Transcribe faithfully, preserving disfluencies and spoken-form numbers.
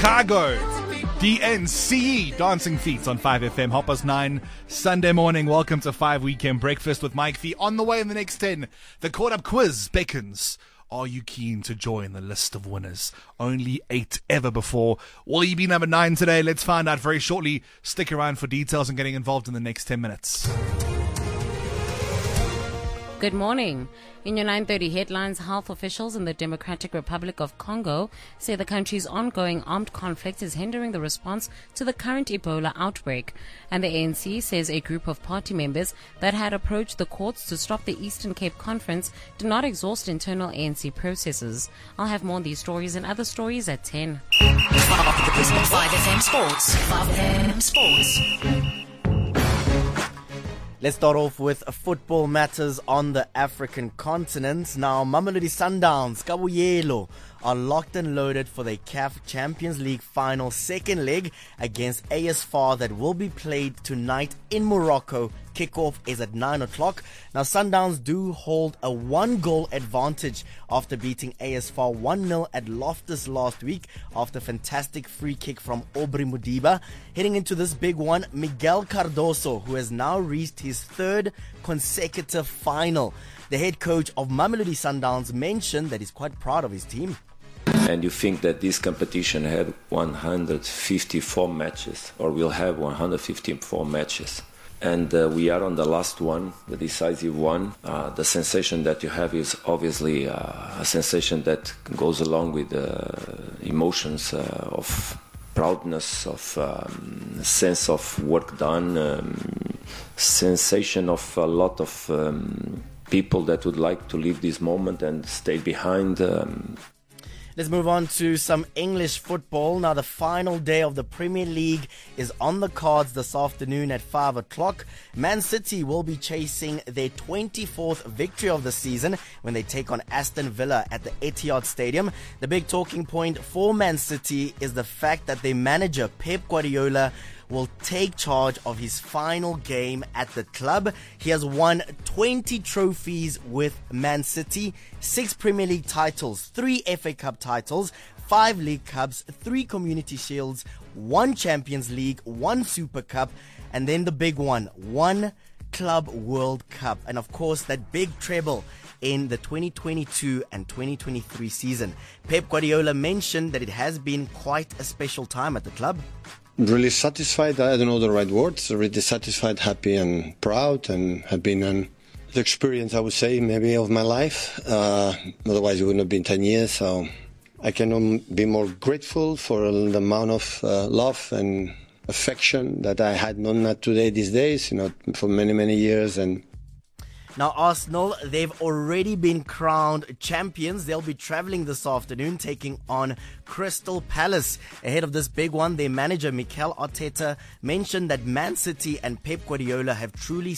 Chicago, D N C, Dancing Feet on five F M, half past nine, Sunday morning. Welcome to five Weekend Breakfast with Mike Fee. On the way in the next ten, the Caught Up Quiz beckons. Are you keen to join the list of winners? Only eight ever before. Will you be number nine today? Let's find out very shortly. Stick around for details and getting involved in the next ten minutes. Good morning. In your nine thirty headlines, health officials in the Democratic Republic of Congo say the country's ongoing armed conflict is hindering the response to the current Ebola outbreak. And the A N C says a group of party members that had approached the courts to stop the Eastern Cape Conference did not exhaust internal A N C processes. I'll have more on these stories and other stories at ten. five F M Sports. five F M Sports. Let's start off with football matters on the African continent. Now, Mamelodi Sundowns, Kabuyelo, are locked and loaded for the C A F Champions League final second leg against A S F A R that will be played tonight in Morocco. Kickoff is at nine o'clock. Now, Sundowns do hold a one-goal advantage after beating A S F A R one nil at Loftus last week after a fantastic free kick from Aubrey Mudiba. Heading into this big one, Miguel Cardoso, who has now reached his third consecutive final. The head coach of Mamelodi Sundowns mentioned that he's quite proud of his team. And you think that this competition had one hundred fifty-four matches, or will have one hundred fifty-four matches. And uh, we are on the last one, the decisive one. Uh, the sensation that you have is obviously uh, a sensation that goes along with uh, emotions uh, of proudness, of um, sense of work done, um, sensation of a lot of um, people that would like to live this moment and stay behind. Um, Let's move on to some English football. Now, the final day of the Premier League is on the cards this afternoon at five o'clock. Man City will be chasing their twenty-fourth victory of the season when they take on Aston Villa at the Etihad Stadium. The big talking point for Man City is the fact that their manager, Pep Guardiola, will take charge of his final game at the club. He has won twenty trophies with Man City, six Premier League titles, three F A Cup titles, five League Cups, three Community Shields, one Champions League, one Super Cup, and then the big one, one Club World Cup. And of course, that big treble in the twenty twenty-two and twenty twenty-three season. Pep Guardiola mentioned that it has been quite a special time at the club. Really satisfied, I don't know the right words, really satisfied, happy and proud, and have been an the experience, I would say, maybe of my life. Uh, otherwise, it wouldn't have been ten years, so I cannot be more grateful for the amount of uh, love and affection that I had known not today, these days, you know, for many, many years. And Now, Arsenal, they've already been crowned champions. They'll be travelling this afternoon, taking on Crystal Palace. Ahead of this big one, their manager, Mikel Arteta, mentioned that Man City and Pep Guardiola have truly